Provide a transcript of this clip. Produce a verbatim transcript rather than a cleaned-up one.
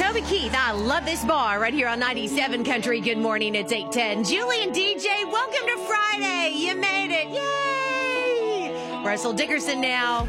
Toby Keith, I love this bar right here on ninety-seven Country. Good morning. It's eight ten. Julie and D J, welcome to Friday. You made it. Yay! Russell Dickerson now.